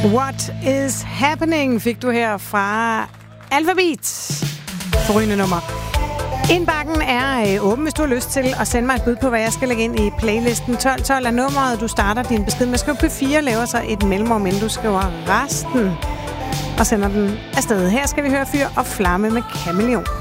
What is happening fik du her fra Alphabet. Forrygende nummer. Indbakken er åben, hvis du har lyst til at sende mig et bud på, hvad jeg skal lægge ind i playlisten. 1212 er nummeret, du starter din besked med. Skriv P4, laver så et mellemrum, inden du skriver resten og sender den afsted. Her skal vi høre Fyr og Flamme med Kameleon.